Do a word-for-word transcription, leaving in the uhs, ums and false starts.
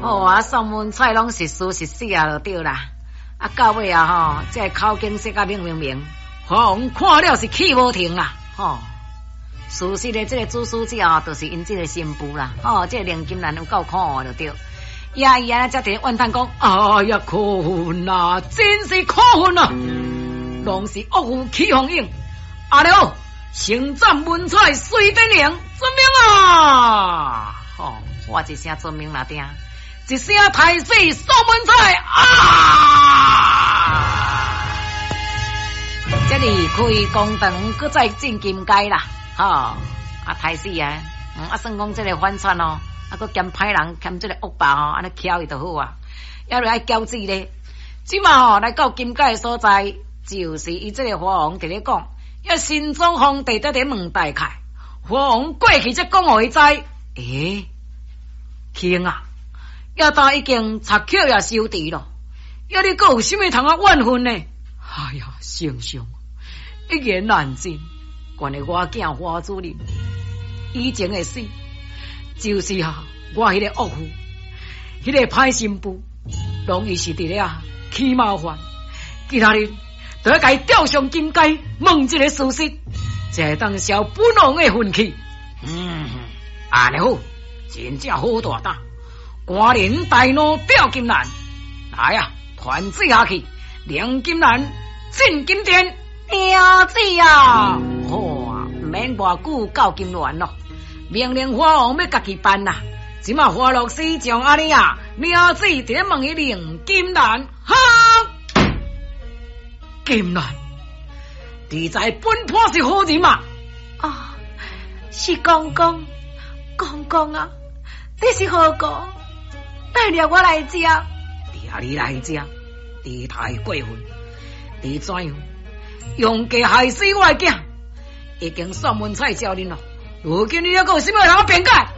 哦啊，宋文彩拢是输是死啊，就对啦。啊，到尾啊吼，这口经说甲明明明，华王看了是气无停啦，吼。事实的这个主使者啊，就是因这个新妇啦，吼，这个梁金兰有够可恶就对。呀呀，才伫怨叹讲，哎呀，可恨啊，真是可恨啊！拢是恶妇起红影，阿廖行战文采随天灵，遵命啊！吼、哦，我一声遵命啦，听，一声太死宋文采啊！这里开公堂，搁再进金街啦，吼、哦，啊太死啊！嗯，啊算讲这个反串哦。啊，佮兼歹人兼这个恶霸吼，安尼巧伊就好啊。要来交治咧，即嘛吼来到金界所在，就是伊这个华王伫咧讲，要新宗皇帝在伫问大凯，华王过去则讲互伊知，诶，卿啊，要当已经插口也收治咯，要你佮有啥物通啊怨恨呢？哎呀，丞相，一言难尽，关于我囝华主任以前的事。就是啊，我迄个恶妇，迄、那个歹心妇，拢伊是伫咧啊起麻烦。其他日都要甲伊吊上金阶，问这个事实，才会当消本王的愤气。嗯，安尼好，真正好大胆，官人大怒吊金兰，来啊，团聚下去，梁金兰进金殿，娘子啊！哇，免偌久到金銮咯。命令花王要家己办啦，即马花落师将阿里啊，娘子伫咧问伊令金兰，哈，金兰，你在本坡是好人嘛？ 啊，是公公，公公啊，你是何故？带了我来遮？ 带你来遮，你太过分，你怎样用计害死我的囝？已经算文采招恁咯。如今你还有什么人辩解？